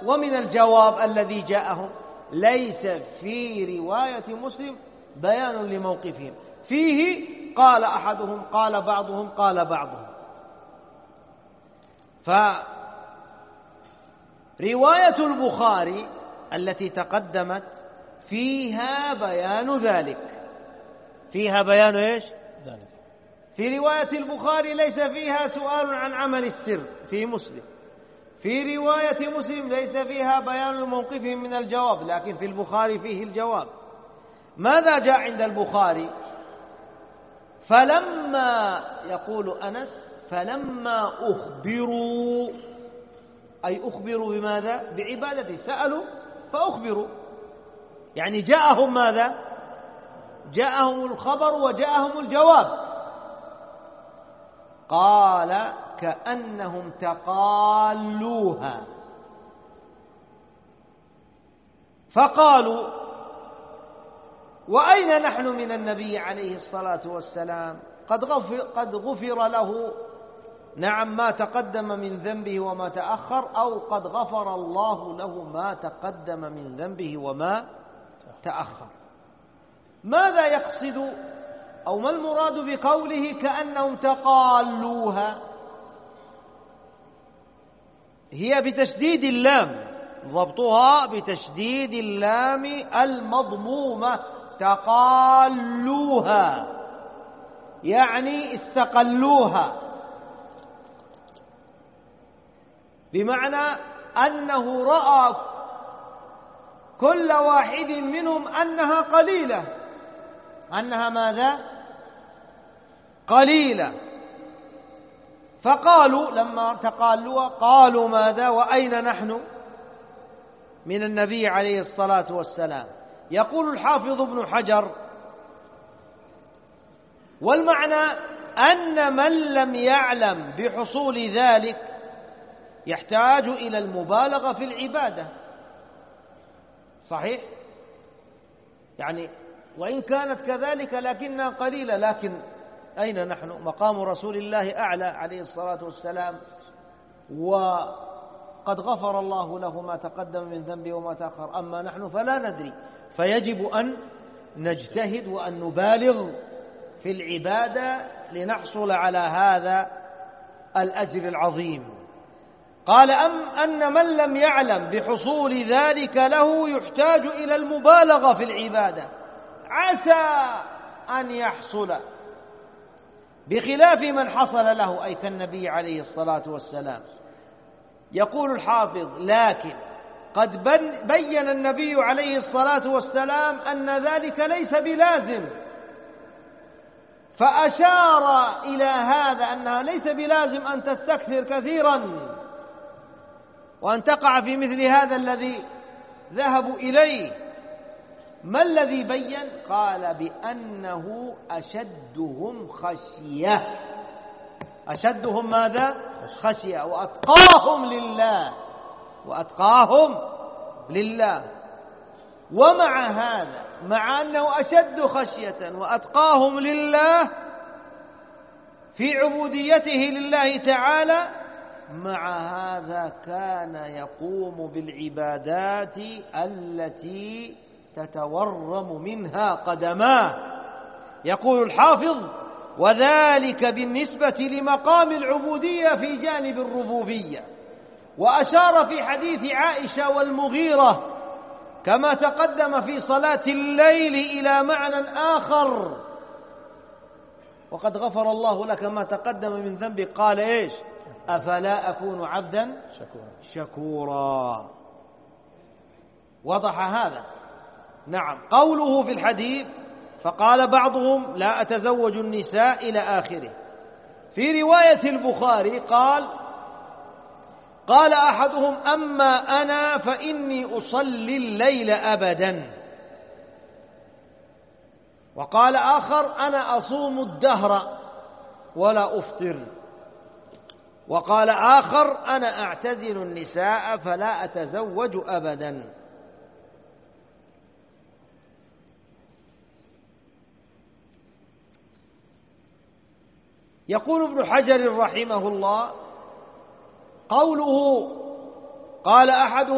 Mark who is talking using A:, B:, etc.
A: ومن الجواب الذي جاءهم ليس في رواية مسلم بيان لموقفهم، فيه قال أحدهم قال بعضهم قال بعضهم. فرواية البخاري التي تقدمت فيها بيان ذلك، فيها بيان إيش؟ ذلك. في رواية البخاري ليس فيها سؤال عن عمل السر في مسلم، في رواية مسلم ليس فيها بيان موقفهم من الجواب، لكن في البخاري فيه الجواب. ماذا جاء عند البخاري؟ فلما، يقول أنس، فلما أخبروا، أي أخبروا بماذا؟ بعبادته، سألوا فأخبروا، يعني جاءهم ماذا؟ جاءهم الخبر وجاءهم الجواب. قال كأنهم تقالوها، فقالوا وأين نحن من النبي عليه الصلاة والسلام؟ قد غفر له، نعم، ما تقدم من ذنبه وما تأخر، أو قد غفر الله له ما تقدم من ذنبه وما تأخر. ماذا يقصد أو ما المراد بقوله كأنهم تقالوها؟ هي بتشديد اللام، ضبطها بتشديد اللام المضمومة، تقالوها يعني استقلوها، بمعنى أنه رأى كل واحد منهم أنها قليلة، أنها ماذا؟ قليلة. فقالوا لما تقالوا قالوا ماذا؟ وأين نحن من النبي عليه الصلاة والسلام؟ يقول الحافظ ابن حجر: والمعنى أن من لم يعلم بحصول ذلك يحتاج إلى المبالغة في العبادة. صحيح؟ يعني وإن كانت كذلك لكنها قليلة، لكن أين نحن؟ مقام رسول الله أعلى عليه الصلاة والسلام، وقد غفر الله له ما تقدم من ذنبه وما تأخر، أما نحن فلا ندري، فيجب أن نجتهد وأن نبالغ في العبادة لنحصل على هذا الأجر العظيم. قال أن من لم يعلم بحصول ذلك له يحتاج إلى المبالغة في العبادة، عسى أن يحصل، بخلاف من حصل له، أي كالنبي عليه الصلاة والسلام. يقول الحافظ: لكن قد بين النبي عليه الصلاة والسلام أن ذلك ليس بلازم، فأشار إلى هذا أنها ليس بلازم أن تستكثر كثيرا وأن تقع في مثل هذا الذي ذهبوا إليه. ما الذي بين؟ قال بأنه أشدهم خشية. أشدهم ماذا؟ خشية، وأتقاهم لله، وأتقاهم لله. ومع هذا، مع أنه أشد خشية وأتقاهم لله في عبوديته لله تعالى، مع هذا كان يقوم بالعبادات التي تتورم منها قدماه. يقول الحافظ: وذلك بالنسبة لمقام العبودية في جانب الربوبية. وأشار في حديث عائشة والمغيرة كما تقدم في صلاة الليل إلى معنى آخر: وقد غفر الله لك ما تقدم من ذنبك، قال إيش؟ أفلا أكون عبدا شكورا. وضح هذا. نعم. قوله في الحديث: فقال بعضهم لا أتزوج النساء إلى آخره. في رواية البخاري قال أحدهم: أما أنا فإني أصلي الليل أبدا. وقال آخر: أنا أصوم الدهر ولا أفطر. وقال آخر: أنا أعتزل النساء فلا أتزوج أبدا. يقول ابن حجر رحمه الله: قوله قال أحدهم